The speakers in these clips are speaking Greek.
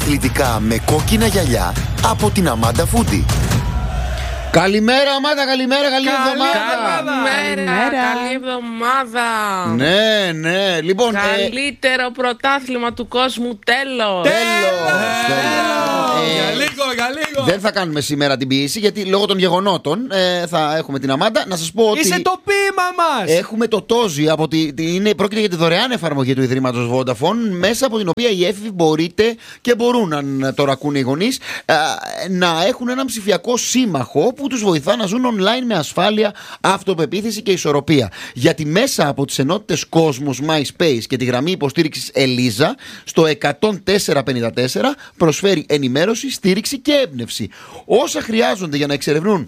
αθλητικά με κόκκινα γυαλιά από την Αμάντα Φούντι. Καλημέρα, Αμάντα, καλημέρα, καλή εβδομάδα. Καλημέρα, καλή εβδομάδα. Ναι, λοιπόν. Καλύτερο πρωτάθλημα του κόσμου, τέλος. Για λίγο. Δεν θα κάνουμε σήμερα την ποιήση, γιατί λόγω των γεγονότων θα έχουμε την Αμάντα. Να σας πω ότι. Είσαι το ποίημα μας. Έχουμε το Τόζι, πρόκειται για τη δωρεάν εφαρμογή του Ιδρύματος Vodafone, μέσα από την οποία οι έφηβοι μπορείτε και μπορούν, αν τώρα ακούνε οι γονείς, να έχουν έναν ψηφιακό σύμμαχο που τους βοηθά να ζουν online με ασφάλεια, αυτοπεποίθηση και ισορροπία. Γιατί μέσα από τις ενότητες Κόσμος, MySpace και τη γραμμή υποστήριξης Ελίζα στο 10454 προσφέρει ενημέρωση, στήριξη και έμπνευση. Όσα χρειάζονται για να εξερευνούν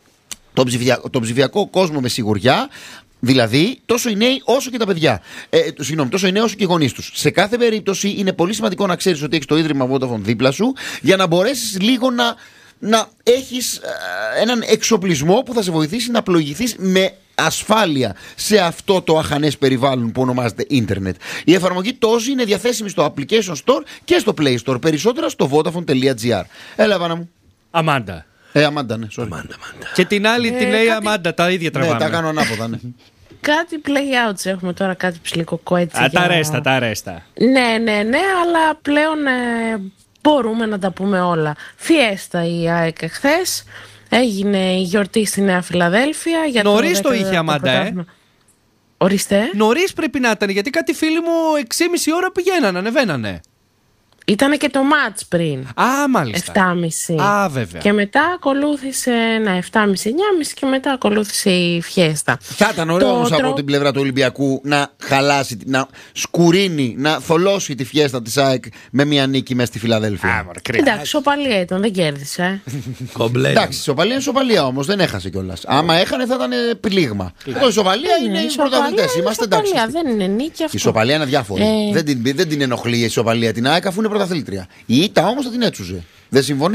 τον ψηφιακό κόσμο με σιγουριά. Δηλαδή, τόσο οι νέοι όσο και τα παιδιά. Τόσο οι νέοι όσο και οι γονείς τους. Σε κάθε περίπτωση, είναι πολύ σημαντικό να ξέρεις ότι έχεις το Ίδρυμα Vodafone δίπλα σου, για να μπορέσεις λίγο να έχεις έναν εξοπλισμό που θα σε βοηθήσει να πλοηγηθείς με ασφάλεια σε αυτό το αχανές περιβάλλον που ονομάζεται ίντερνετ. Η εφαρμογή Τόζι είναι διαθέσιμη στο Application Store και στο Play Store. Περισσότερα στο vodafone.gr. Έλα, Βάνα μου. Αμάντα. Αμάντα, ναι, sorry. Αμάντα. Και την άλλη την λέει Αμάντα, τα ίδια τραβάμε. Ναι, τα κάνω ανάποδα, ναι. Κάτι play-outs έχουμε τώρα, κάτι ψιλικοκό έτσι. Τα αρέστα. Ναι, αλλά πλέον μπορούμε να τα πούμε όλα. Φιέστα η ΑΕΚ χθες. Έγινε η γιορτή στη Νέα Φιλαδέλφια. Νωρίς το είχε, Αμάντα, Ορίστε. Νωρίς πρέπει να ήταν, γιατί κάτι φίλοι μου 6,5 ώρα πηγαίνανε, ανεβαίνανε. Ήτανε και το μάτς πριν. Μάλιστα. 7,5. Βέβαια. Και μετά ακολούθησε 7,5-9,5 και μετά ακολούθησε η φιέστα. Θα ήταν ωραίο όμως από την πλευρά του Ολυμπιακού να χαλάσει, να σκουρίνει, να θολώσει τη φιέστα της ΑΕΚ με μια νίκη μέσα στη Φιλαδέλφια. Εντάξει, σοπαλία ήταν, δεν κέρδισε. Εντάξει, σοπαλία είναι σοπαλία όμως, δεν έχασε κιόλας. Άμα έχανε θα ήταν πλήγμα. Η σοπαλία είναι οι πρωταθλητές. Είμαστε εντάξει. Δεν είναι νίκη αυτό. Η σοπαλία είναι αδιάφορη. Δεν την ενοχλεί η σοπαλία την ΑΕΚ, αφού είναι πρωταθλήτρια. Η ήττα όμως θα την έτσουζε. Δεν συμφωνεί.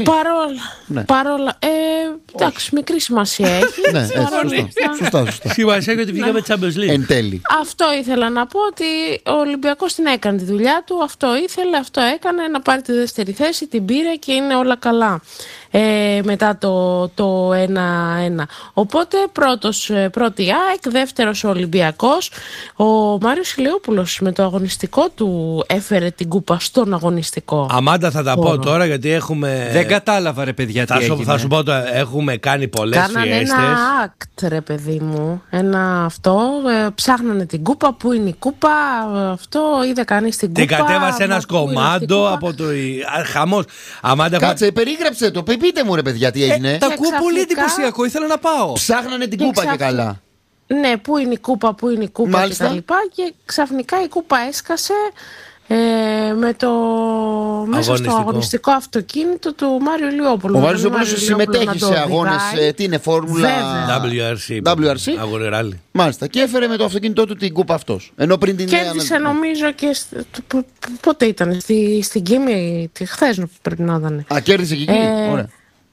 Παρόλα. Εντάξει, μικρή σημασία έχει. Ναι, σωστά. Σημασία έχει ότι βγήκαμε Champions League. Εν τέλει. Αυτό ήθελα να πω, ότι ο Ολυμπιακός την έκανε τη δουλειά του. Αυτό ήθελε, αυτό έκανε. Να πάρει τη δεύτερη θέση, την πήρε και είναι όλα καλά. Μετά το 1-1. Οπότε πρώτη ΑΕΚ, δεύτερος ο Ολυμπιακός. Ο Μάριος Ηλιόπουλος με το αγωνιστικό του έφερε την κούπα στον αγωνιστικό. Αμάντα, θα τα πω τώρα, γιατί έχουμε. Δεν κατάλαβα, ρε παιδιά, τι έγινε. Θα σου πω τώρα, έχουμε κάνει πολλές φιέστες. Κάνανε ένα act, ρε παιδί μου. Ένα αυτό. Ψάχνανε την κούπα. Πού είναι η κούπα? Αυτό είδε κανείς την κούπα? Την κατέβασε ένας κομμάντο από το. Χαμός. Αμάντα, κάτσε, περίγραψε το. Πείτε μου, ρε παιδιά, τι έγινε. Τα ακούω πολύ εντυπωσιακό, ήθελα να πάω. Ψάχνανε την κούπα και καλά. Ναι, πού είναι η κούπα Μάλιστα. και τα λοιπά. Και ξαφνικά η κούπα έσκασε μέσα στο αγωνιστικό αυτοκίνητο του Μάριου Ηλιόπουλου. Ο Μάριος Ηλιόπουλος συμμετέχει σε αγώνες. Τι είναι, φόρμουλα WRC. Αγώνε ράλι. Μάλιστα. Και έφερε με το αυτοκίνητό του την κούπα αυτός. Ενώ πριν την κέρδισε, νομίζω, και. Πότε ήταν, στην Κίμη, χθες πρέπει να ήταν. Κέρδισε και εκεί. Ωραία.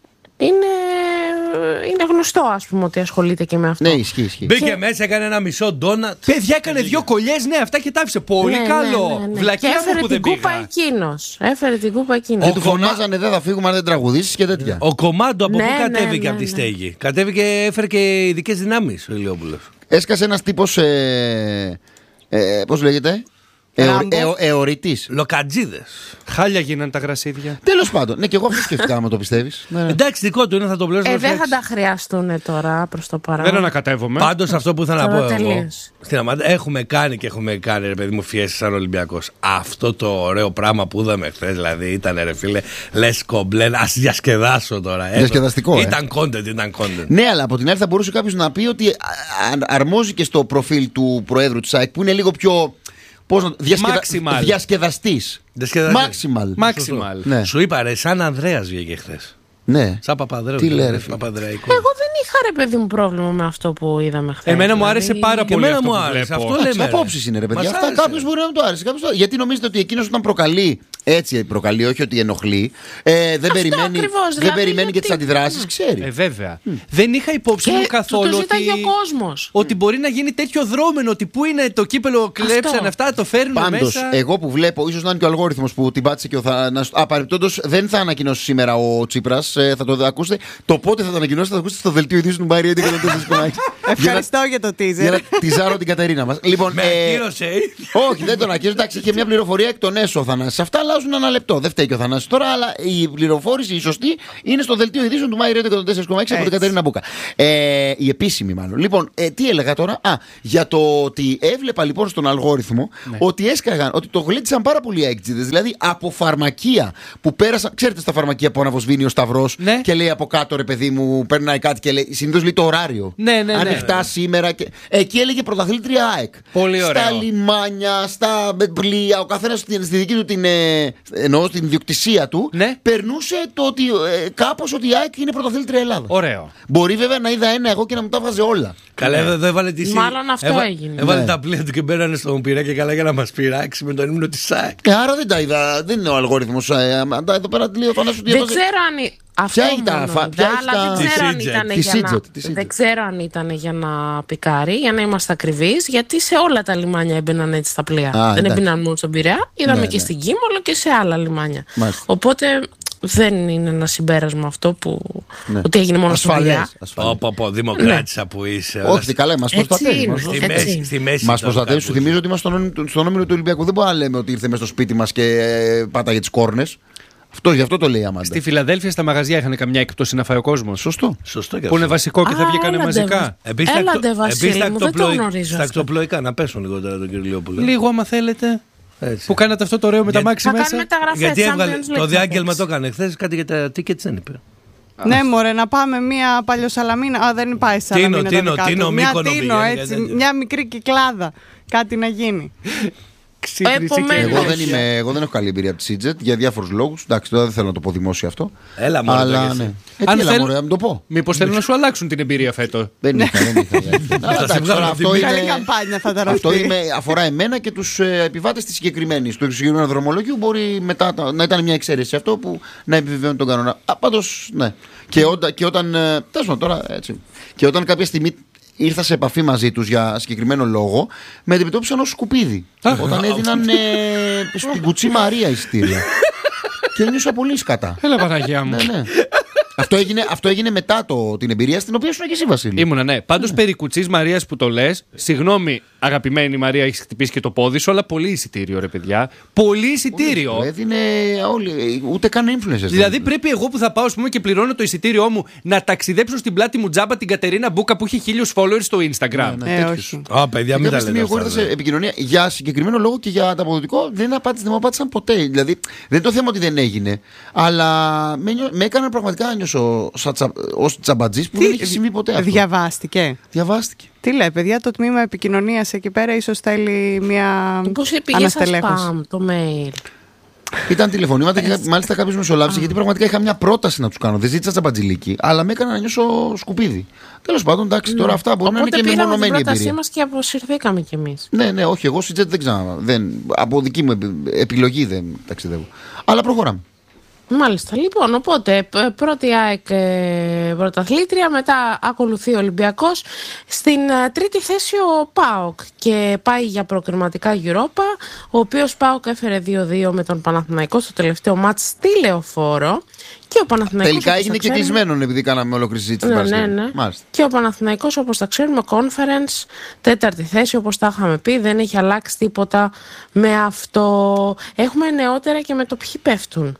Είναι γνωστό, ας πούμε, ότι ασχολείται και με αυτό. Ναι, ισχύει. Μπήκε μέσα, έκανε ένα μισό ντόνατ. Παιδιά, έκανε 2 κολλιές, ναι, αυτά και τα άφησε. Πολύ καλό. Βλακιά μου που δεν πήγα. Έφερε την κούπα εκείνος. Και του φωνάζανε, δεν θα φύγουμε αν δεν τραγουδήσεις και τέτοια. Ο Κομμάντο από πού κατέβηκε από τη στέγη? Κατέβηκε, έφερε και ειδικές δυνάμεις ο Ηλιόπουλος. Έσκασε ένας τύπος. Πώς λέγεται? Εωρητής. Λοκατζίδες. Χάλια γίνανε τα γρασίδια. Τέλος πάντων. Ναι, και εγώ αυτό σκεφτικά, άμα το πιστεύεις. Εντάξει, δικό του είναι, θα το πληρώσουμε. Δεν θα τα χρειαστούν τώρα προς το παρόν. Δεν ανακατεύομαι. Πάντως αυτό που ήθελα να πω εγώ στην Αμάντα, έχουμε κάνει, ρε παιδί μου, φιέστες σαν Ολυμπιακός. Αυτό το ωραίο πράγμα που είδαμε χθες, δηλαδή ήταν, ρε φίλε, λες κομπλέν, ας διασκεδάσω τώρα. Διασκεδαστικό. Ήταν content. Ναι, αλλά από την άλλη θα μπορούσε κάποιος να πει ότι αρμόζει και στο προφίλ του Προέδρου της ΑΕΚ, που είναι λίγο πιο. Διασκεδαστής. Maximal. Ναι. Σου είπα, ρε, σαν Ανδρέας βγήκε χθες. Ναι. Σαν Παπανδρέου. Τι λέει, ρε. Εγώ δεν είχα, ρε παιδί μου, πρόβλημα με αυτό που είδαμε χθες. Εμένα μου άρεσε πάρα πολύ. Μου άρεσε. Αυτό λέμε. Απόψεις είναι, ρε παιδιά. Αυτά κάποιος μπορεί να μην το άρεσε. Γιατί νομίζετε ότι εκείνος όταν προκαλεί Έτσι προκαλεί, όχι ότι ενοχλεί. Δεν περιμένει, ακριβώς, δεν δηλαδή, περιμένει και τις αντιδράσεις, ξέρει. Βέβαια. Δεν είχα υπόψη μου καθόλου το ζήταγε ο κόσμος. ότι μπορεί να γίνει τέτοιο δρόμενο. Ότι πού είναι το κύπελο, κλέψαν αυτά, το φέρνουν Πάντως, μέσα. εγώ που βλέπω, ίσως να είναι και ο αλγόριθμος που την πάτησε και ο Θανάσης. Παρεπτόντως δεν θα ανακοινώσει σήμερα ο Τσίπρας. Θα το ακούσετε. Το πότε θα το ανακοινώσει, θα το ακούσετε στο δελτίο ειδήσεων του Μάρι 11. Ευχαριστώ για το teaser. Για να τιζάρω την Κατερίνα μας. Λοιπόν, Με ακύρωσε. όχι, δεν τον ακύρωσε. Εντάξει, είχε μια πληροφορία εκ των έσω ο Θανάσης. Αυτά αλλάζουν ένα λεπτό. Δεν φταίει και ο Θανάσης τώρα, αλλά η πληροφόρηση, η σωστή, είναι στο δελτίο ειδήσεων του Μάη 4,6 από την Κατερίνα Μπούκα. Η επίσημη, μάλλον. Λοιπόν, τι έλεγα τώρα. Για το ότι έβλεπα λοιπόν στον αλγόριθμο ότι έσκαγαν, ότι το γλίτισαν πάρα πολλοί έκτζιδες. Δηλαδή από φαρμακεία που πέρασαν. Ξέρετε στα φαρμακεία που αναβοσβήνει ο Σταυρός και λέει από κάτω, ρε παιδί μου, περνάει κάτι και λέει. Συνήθως λέει το ωράριο. Ναι. Ανοιχτά σήμερα. Εκεί έλεγε πρωταθλήτρια ΑΕΚ. Πολύ ωραίο. Στα λιμάνια, στα πλοία, ο καθένας στη δική του εννοώ στην ιδιοκτησία του, περνούσε το ότι κάπως ότι η ΑΕΚ είναι πρωταθλήτρια Ελλάδα. Ωραίο. Μπορεί βέβαια να είδα ένα εγώ και να μου τα βάζε όλα. Καλά, δεν έβαλε τη σύνδεση. Μάλλον αυτό έγινε. Έβαλε τα πλοία του και μπαίνανε στον πυρά και καλά για να μας πειράξει με τον ύμνο της ΑΕΚ. Άρα δεν τα είδα. Δεν είναι ο αλγόριθμος. Εδώ πέρα λέει ο Θανάσης ότι δεν ξέρω αν. Αυτό αλλά δεν ξέρω αν ήταν για να πικάρει, για να είμαστε ακριβείς, γιατί σε όλα τα λιμάνια έμπαιναν έτσι στα πλοία. Δεν έμπαιναν μόνο στον Πειραιά, είδαμε και στην Κίμολο και σε άλλα λιμάνια. Οπότε δεν είναι ένα συμπέρασμα αυτό που ότι έγινε μόνο στον Πειραιά. Δημοκράτησα που είσαι. Όχι, καλά, μας προστατεύει. Μας προστατεύει. Σου θυμίζω ότι είμαστε στον όμιλο του Ολυμπιακού. Δεν μπορούμε να λέμε ότι ήρθε μέσα στο σπίτι μας και πάταγε τις κόρνες. Γι' αυτό το λέει η Αμάντα. Στη Φιλαδέλφια στα μαγαζιά είχαν καμιά έκπτωση να φάει ο κόσμος. Σωστό. Που είναι βασικό και θα βγήκανε μαζικά. Έλατε Βασίλη μου, δεν το γνωρίζω. Στα ακτοπλοϊκά να πέσουν λίγο τώρα τον κύριο Λιόπουλο. Λίγο άμα θέλετε. Έτσι. Που κάνατε αυτό το ωραίο με τα μάξι μέσα. Γιατί έβγαλε το διάγγελμα το έκανε χθες, κάτι για τα tickets δεν είπε. Ναι, μωρέ, να πάμε μια παλιοσαλαμίνα. Δεν πάει Σαλαμίνα. Τίνο, Μύκονο πήγαινε, έτσι, μια μικρή κυκλάδα. Κάτι να γίνει. Εγώ δεν έχω καλή εμπειρία από τη Σίτζετ για διάφορους λόγους. Εντάξει, τώρα δεν θέλω να το πω δημόσια αυτό. Έλα μόνο. Αλλά ναι. Να το πω. Μήπως θέλουν να σου αλλάξουν την εμπειρία φέτο. Δεν είχα. Καλή καμπάνια θα τα αυτό αφορά εμένα και τους επιβάτες της συγκεκριμένης. Του συγκεκριμένου δρομολογίου μπορεί μετά να ήταν μια εξαίρεση αυτό που να επιβεβαιώνει τον κανόνα. Πάντως, ναι. Και όταν. Τώρα έτσι. Και όταν κάποια στιγμή ήρθα σε επαφή μαζί τους για συγκεκριμένο λόγο, με αντιμετώπισαν ως σκουπίδι. Όταν έδιναν στην Κουτσή Μαρία εισιτήρια. Και νιώσα πολύ σκατά. Έλα Παναγιά μου. Ναι. Αυτό έγινε μετά την εμπειρία στην οποία ήσουν και εσύ, Βασίλη. Ήμουνα, ναι. Πάντως περί Κουτσής Μαρίας που το λες, συγγνώμη αγαπημένη Μαρία, έχεις χτυπήσει και το πόδι σου, αλλά πολύ εισιτήριο, ρε παιδιά. Πολύ εισιτήριο. Έδινε όλοι, ούτε καν influencers. Δηλαδή πρέπει εγώ που θα πάω, ας πούμε, και πληρώνω το εισιτήριό μου να ταξιδέψω στην πλάτη μου τζάμπα την Κατερίνα Μπούκα που έχει 1.000 followers στο Instagram. Όχι. Παιδιά, μην τα λέτε. Εγώ ήρθα σε επικοινωνία για συγκεκριμένο λόγο και για ανταποδοτικό δεν μου απάντησαν ποτέ. Δηλαδή δεν είναι το θέμα ότι δεν έγινε, αλλά με έκαναν πραγματικά να νιώσω ως τσαμπατζής που δεν είχε συμβεί ποτέ αυτό. Διαβάστηκε. Τι λέει, παιδιά, το τμήμα επικοινωνίας εκεί πέρα ίσως θέλει μια αναστελέχωση. Spam το mail. Ήταν τηλεφωνήματα και μάλιστα κάποιος μεσολάβησε γιατί πραγματικά είχα μια πρόταση να τους κάνω. Δεν ζήτησα τσαμπατζιλίκι, αλλά με έκανα να νιώσω σκουπίδι. Τέλος πάντων, εντάξει, τώρα αυτά μπορεί να είναι και μεμονωμένη εμπειρία. Την πρότασή μας και αποσυρθήκαμε κι εμείς. Ναι, όχι, εγώ Σιτζέτ δεν ξέρω. Από δική μου επιλογή δεν ταξιδεύω. Αλλά προχωράμε. Μάλιστα, λοιπόν, οπότε πρώτη ΑΕΚ πρωταθλήτρια, μετά ακολουθεί ο Ολυμπιακός. Στην τρίτη θέση ο ΠΑΟΚ και πάει για προκριματικά Europa, ο οποίος ΠΑΟΚ έφερε 2-2 με τον Παναθηναϊκό στο τελευταίο μάτς στη Λεωφόρο. Και ο Παναθηναϊκός, τελικά έγινε και κλεισμένον επειδή κάναμε ολόκληρη συζήτηση. Ναι. Και ο Παναθηναϊκός, όπως τα ξέρουμε, conference, τέταρτη θέση, όπως τα είχαμε πει, δεν έχει αλλάξει τίποτα με αυτό. Έχουμε νεότερα και με το ποιοι πέφτουν.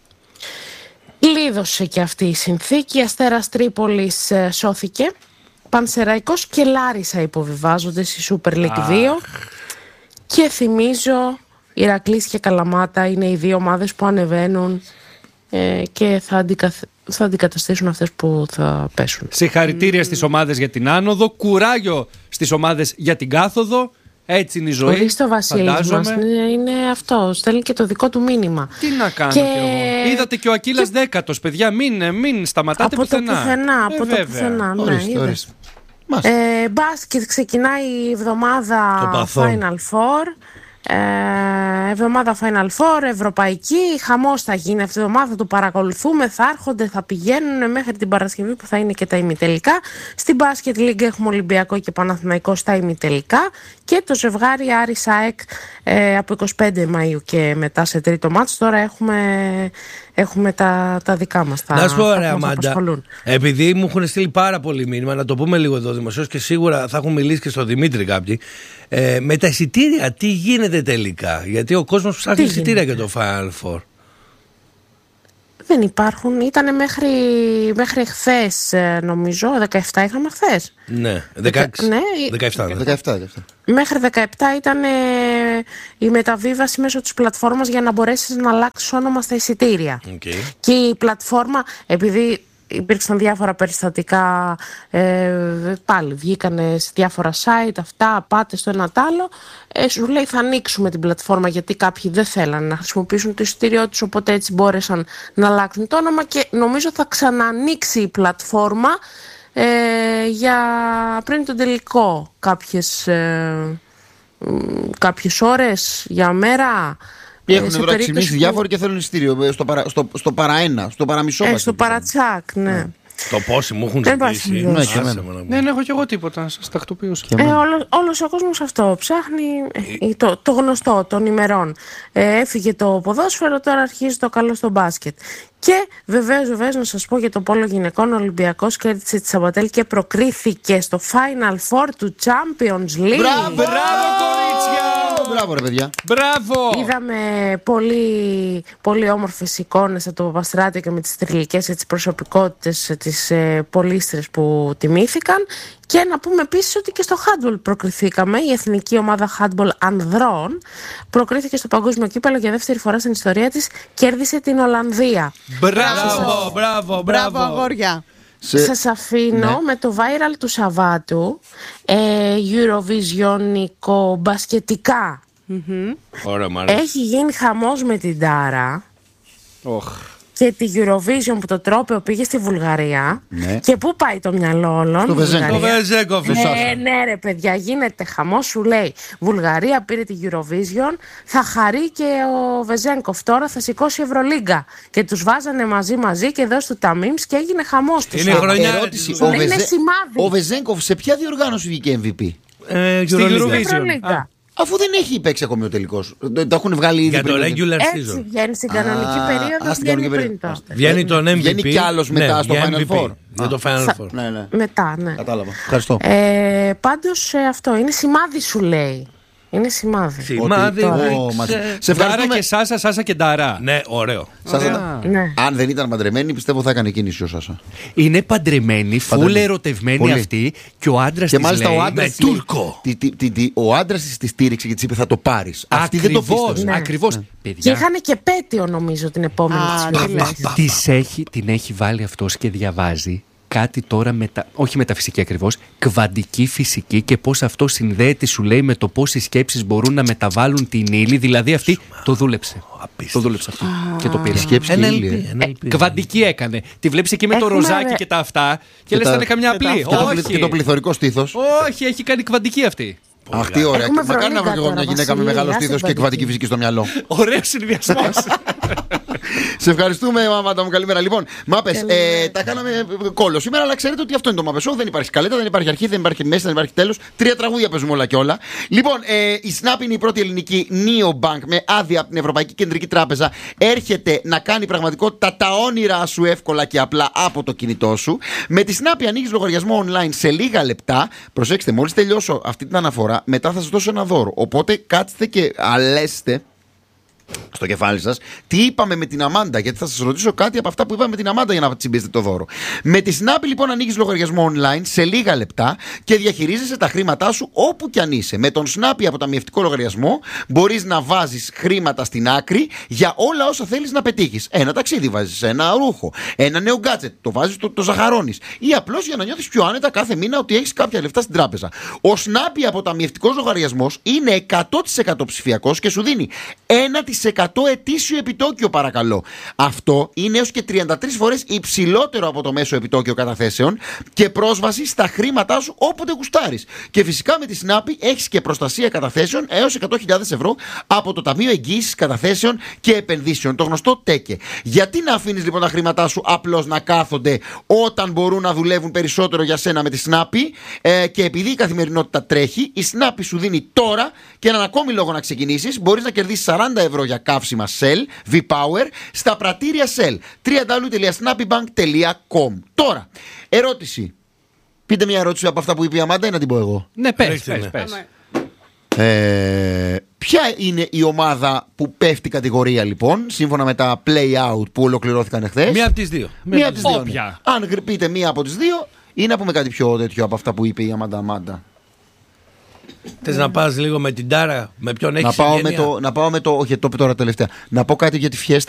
Λίδωσε και αυτή η συνθήκη. Αστέρας Τρίπολης σώθηκε. Πανσεραϊκός και Λάρισα υποβιβάζονται στη Super League 2. Και θυμίζω, Ηρακλής και Καλαμάτα είναι οι δύο ομάδες που ανεβαίνουν και θα αντικαταστήσουν αυτές που θα πέσουν. Συγχαρητήρια στις ομάδες για την άνοδο. Κουράγιο στις ομάδες για την κάθοδο. Έτσι είναι η ζωή. Ορίστε ο Βασίλης μας, είναι αυτό. Στέλνει και το δικό του μήνυμα. Τι να κάνω κι εγώ. Είδατε και ο Ακύλας 10ος, παιδιά. Μην σταματάτε πουθενά. Από το πουθενά. Μπάσκετ ξεκινάει η εβδομάδα Final Four. Εβδομάδα Final Four, ευρωπαϊκή, χαμός θα γίνει αυτή τη εβδομάδα, θα το παρακολουθούμε, θα έρχονται, θα πηγαίνουν μέχρι την Παρασκευή που θα είναι και τα ημιτελικά. Στην Basket League έχουμε Ολυμπιακό και Παναθηναϊκό στα ημιτελικά και το ζευγάρι Άρης ΑΕΚ από 25 Μαΐου και μετά σε τρίτο μάτς. Τώρα έχουμε τα δικά μας. Να σου πω, ρε Αμάντα, επειδή μου έχουν στείλει πάρα πολύ μήνυμα, να το πούμε λίγο εδώ δημοσίως και σίγουρα θα έχουν μιλήσει και στον Δημήτρη κάποιοι. Με τα εισιτήρια, τι γίνεται τελικά? Γιατί ο κόσμος ψάχνει εισιτήρια για το Final Four. Δεν υπάρχουν, ήταν μέχρι εχθές νομίζω, 17 είχαμε χθες. Ναι, 16, ναι, 17. Μέχρι 17 ήταν η μεταβίβαση μέσω της πλατφόρμας για να μπορέσεις να αλλάξεις όνομα στα εισιτήρια. Okay. Και η πλατφόρμα, επειδή υπήρξαν διάφορα περιστατικά, πάλι βγήκανε σε διάφορα site, αυτά, πάτε στο ένα τ' άλλο, σου λέει θα ανοίξουμε την πλατφόρμα γιατί κάποιοι δεν θέλανε να χρησιμοποιήσουν το εισιτήριό τους, οπότε έτσι μπόρεσαν να αλλάξουν το όνομα και νομίζω θα ξανανοίξει η πλατφόρμα για πριν τον τελικό κάποιες ώρες, για μέρα. Έχουν τώρα ξυπνήσει διάφοροι και θέλουν εισιτήριο στο παραένα, στο παραμισό. Στο παρατσάκ, ναι. Το πόσοι μου έχουν ζητήσει. Δεν έχω κι εγώ τίποτα, να σας τακτοποιήσω. Όλος ο κόσμος αυτό ψάχνει, το γνωστό των ημερών. Έφυγε το ποδόσφαιρο, τώρα αρχίζει το καλό στο μπάσκετ. Και βεβαίως να σας πω για το πόλο γυναικών, ο Ολυμπιακός κέρδισε τη Σαββατέλ και προκρίθηκε στο Final Four του Champions League. Μπράβο κορίτσια! Μπράβο ρε παιδιά. Μπράβο! Είδαμε πολύ, πολύ όμορφες εικόνες από το Παπαστράτιο και με τις θρυλικές προσωπικότητες, τις πολίστρες που τιμήθηκαν. Και να πούμε επίσης ότι και στο handball προκριθήκαμε. Η εθνική ομάδα handball ανδρών προκρίθηκε στο παγκόσμιο κύπελλο για δεύτερη φορά στην ιστορία της. Κέρδισε την Ολλανδία. Μπράβο αγόρια. Σας αφήνω με το viral του Σαββάτου, Eurovisionικό μπασκετικά. Ωραία, μ' αρέσει. Έχει γίνει χαμός με την Τάρα. Και τη Eurovision που το τρόπαιο πήγε στη Βουλγαρία. Ναι. Και πού πάει το μυαλό όλων? Στο Βεζέγκοφ. Ναι ρε παιδιά, γίνεται χαμός. Σου λέει Βουλγαρία πήρε τη Eurovision, θα χαρεί και ο Βεζέγκοφ. Τώρα θα σηκώσει Ευρωλίγκα. Και τους βάζανε μαζί και δώσει του τα memes και έγινε χαμός. Είναι χρονιά. Ερώτηση, ο Βεζέγκοφ σε ποια διοργάνωση βγήκε MVP? Στην Eurovision. Αφού δεν έχει παίξει ακόμη ο τελικός. Το έχουν βγάλει ήδη. Για το regular season. Έτσι βγαίνει στην κανονική περίοδο. Βγαίνει πριν το. Βγαίνει τον MVP. Βγαίνει κι άλλος μετά στο Final Four. Για το Final Four. Ναι. Μετά, ναι. Κατάλαβα. Ευχαριστώ. Πάντως αυτό είναι σημάδι, σου λέει. Είναι σημάδι. Σε ευχαριστούμε. Και Σάσα και Νταρά. Ναι, ωραίο. Αν δεν ήταν παντρεμένη, πιστεύω θα έκανε κίνηση ο Σάσα. Είναι παντρεμένη, φούλε ερωτευμένη αυτή και ο άντρας της λέει. Και μάλιστα ο άντρας Τούρκο. Ο άντρας της τη στήριξε και της είπε θα το πάρεις. Αυτή δεν το πίστευε. Ακριβώς. Και είχαν και πέτειο νομίζω την επόμενη της. Την έχει βάλει αυτός και διαβάζει κάτι τώρα, όχι μεταφυσική ακριβώς, κβαντική φυσική και πώς αυτό συνδέεται, σου λέει, με το πώς οι σκέψεις μπορούν να μεταβάλουν την ύλη. Δηλαδή αυτή το δούλεψε. Το δούλεψε αυτό και το πήρε. Σκέψη και ύλη. Κβαντική έκανε. Τη βλέπεις εκεί με το ροζάκι και τα αυτά και λες θα είναι καμιά απλή. Και το πληθωρικό στήθος. Όχι, έχει κάνει κβαντική αυτή. Αχ, τι ωραία. Μακάρι να βρω εγώ μια γυναίκα με μεγάλο στήθος και κβαντική φυσική στο μυαλό. Ωραίος συνδυασμός. Σε ευχαριστούμε, Μαμάντα μου. Καλημέρα. Λοιπόν, μάπες, τα κάναμε κόλλο σήμερα, αλλά ξέρετε ότι αυτό είναι το Μάπες Show. Δεν υπάρχει σκαλέτα, δεν υπάρχει αρχή, δεν υπάρχει μέση, δεν υπάρχει τέλος. 3 τραγούδια παίζουμε όλα και όλα. Λοιπόν, η Snap είναι η πρώτη ελληνική neobank με άδεια από την Ευρωπαϊκή Κεντρική Τράπεζα. Έρχεται να κάνει πραγματικότητα τα όνειρά σου εύκολα και απλά από το κινητό σου. Με τη Snap ανοίγεις λογαριασμό online σε λίγα λεπτά. Προσέξτε, μόλις τελειώσω αυτή την αναφορά, μετά θα σας δώσω ένα δώρο. Οπότε κάτσετε και αλέστε στο κεφάλι σας τι είπαμε με την Αμάντα, γιατί θα σας ρωτήσω κάτι από αυτά που είπαμε με την Αμάντα για να τσιμπήσετε το δώρο. Με τη Snap λοιπόν ανοίγεις λογαριασμό online σε λίγα λεπτά και διαχειρίζεσαι τα χρήματά σου όπου κι αν είσαι. Με τον Snap αποταμιευτικό λογαριασμό μπορείς να βάζεις χρήματα στην άκρη για όλα όσα θέλεις να πετύχεις. Ένα ταξίδι βάζεις, ένα ρούχο, ένα νέο gadget, το βάζεις, το ζαχαρώνεις, ή απλώς για να νιώθεις πιο άνετα κάθε μήνα ότι έχεις κάποια λεφτά στην τράπεζα. Ο Snap αποταμιευτικός λογαριασμός είναι 100% ψηφιακός και σου δίνει 1% 9% ετήσιο επιτόκιο, παρακαλώ. Αυτό είναι έως και 33 φορές υψηλότερο από το μέσο επιτόκιο καταθέσεων και πρόσβαση στα χρήματά σου όποτε γουστάρεις. Και φυσικά με τη Snappi έχεις και προστασία καταθέσεων έως 100.000 ευρώ από το Ταμείο Εγγύησης Καταθέσεων και Επενδύσεων, το γνωστό ΤΕΚΕ. Γιατί να αφήνεις λοιπόν τα χρήματά σου απλώς να κάθονται όταν μπορούν να δουλεύουν περισσότερο για σένα με τη Snappi? Και επειδή η καθημερινότητα τρέχει, η Snappi σου δίνει τώρα και έναν ακόμη λόγο να ξεκινήσεις. Μπορείς να κερδίσεις 40 ευρώ για καύσιμα Shell V-Power στα πρατήρια Shell. www.snappybank.com. Τώρα, ερώτηση. Πείτε μια ερώτηση από αυτά που είπε η Αμάντα ή να την πω εγώ? Ναι, πες. Ποια είναι η ομάδα που πέφτει κατηγορία λοιπόν, σύμφωνα με τα play-out που ολοκληρώθηκαν εχθές? Μία από τις δύο. Αν πείτε μία από τις δύο, ή να πούμε κάτι πιο τέτοιο από αυτά που είπε η Αμάντα. Θες να πας λίγο με την Τάρα, με ποιον έχεις συγγένεια? Να πάω με το. Όχι, το είπε τώρα τελευταία. Να πω κάτι για τη Fiesta.